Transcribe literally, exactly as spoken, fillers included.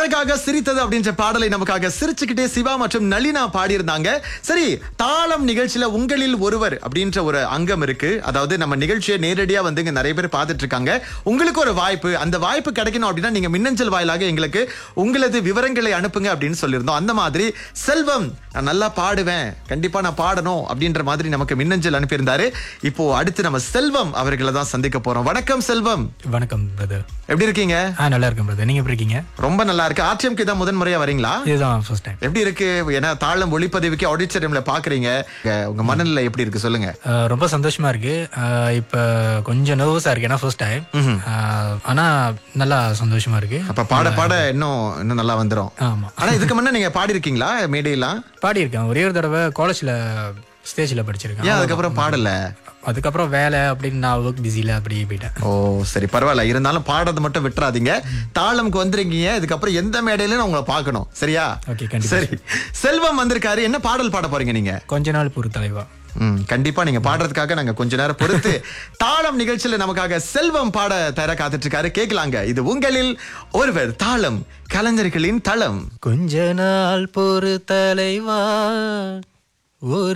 அழகாக சிரித்தது அப்படின்ற பாடலை நமக்காக சிரிச்சுக்கிட்டே சிவா மற்றும் நளினா பாடியிருந்தாங்க. சரி, தாளம் நிகழ்ச்சியில உங்களில் ஒருவர் அப்படின்ற ஒரு அங்கம் இருக்கு. அதாவது நம்ம நிகழ்ச்சியை நேரடியா வந்து இங்க நிறைய பேர் பார்த்துட்டு இருக்காங்க. உங்களுக்கு ஒரு வாய்ப்பு, அந்த வாய்ப்பு கிடைக்கணும் அப்படின்னா நீங்க மின்னஞ்சல் வாயிலாக எங்களுக்கு உங்களது விவரங்களை அனுப்புங்க அப்படின்னு சொல்லியிருந்தோம். அந்த மாதிரி செல்வம், நான் நல்லா பாடுவேன், கண்டிப்பா நான் பாடணும் அப்படின்ற மாதிரி நமக்கு மின்னஞ்சல் அனுப்பியிருந்தாரு. இப்போ அடுத்து நம்ம செல்வம் அவர்களை தான் சந்திக்க போறோம். வணக்கம் செல்வம். வணக்கம் பிரதர், எப்படி இருக்கீங்க? நல்லா இருக்கேன் பிரதர், நீங்க எப்படி இருக்கீங்க? ரொம்ப நல்லா இருக்கு. ஆர்டிஎம்க்கு தான் முதன் முறையா வரீங்களா? இதுதான் ஃபர்ஸ்ட் டைம். எப்படி இருக்கு? ஏன்னா தாளம் ஒளிப்பதிவுக்கு ஆடிட்டோரியம்ல பாக்குறீங்க, உங்க மனநிலை எப்படி இருக்கு சொல்லுங்க. ரொம்ப சந்தோஷமா இருக்கு. இப்ப கொஞ்சம் நர்வஸா இருக்கு, ஏன்னா ஃபர்ஸ்ட் டைம். ஆனா நல்லா சந்தோஷமா இருக்கு. அப்ப பாட பாட இன்னும் இன்னும் நல்லா வந்துரும். ஆமா. ஆனா இதுக்கு முன்ன நீங்க பாடி இருக்கீங்களா மேடையெல்லாம்? பாடி இருக்கேன், ஒரே ஒரு தடவை காலேஜ்ல ஸ்டேஜ்ல படிச்சிருக்கேன். ஏன் அதுக்கப்புறம் பாடல? அதுக்கப்புறம் வேலை அப்படின்னு நான் ஒர்க் பிஸில அப்படியே போயிட்டேன். ஓ சரி, பரவாயில்ல. இருந்தாலும் பாடுறது மட்டும் விட்டுறாதீங்க. தாளம்க்கு வந்துருக்கீங்க, இதுக்கப்புறம் எந்த மேடையில நான் உங்களை பார்க்கணும், சரியா? சரி, செல்வம் வந்திருக்காரு. என்ன பாடல் பாட போறீங்க நீங்க? கொஞ்ச நாள் பொறு தலைவா. ம் கண்டிப்பா நீங்க பாடுறதுக்காக நாங்க கொஞ்ச நேரம் பொறுத்து தாளம் நிகழ்ச்சியில நமக்காக செல்வம் பாட தர காத்துட்டு இருக்காரு. கேட்கலாங்க. இது உங்களில் ஒருவர், தாளம் கலைஞர்களின் தளம். கொஞ்ச நாள் பொறு தலைவா. ஒரு